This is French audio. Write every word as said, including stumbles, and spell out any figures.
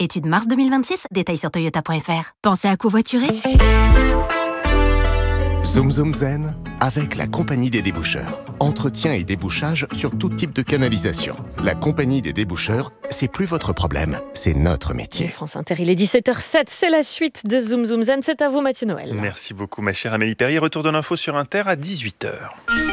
Étude mars deux mille vingt-six, détails sur toyota point f r. Pensez à covoiturer? Zoom Zoom Zen avec la Compagnie des déboucheurs. Entretien et débouchage sur tout type de canalisation. La Compagnie des déboucheurs, c'est plus votre problème, c'est notre métier. France Inter, il est dix-sept heures zéro sept, c'est la suite de Zoom Zoom Zen. C'est à vous Mathieu Noël. Merci beaucoup ma chère Amélie Perrier. Retour de l'info sur Inter à dix-huit heures.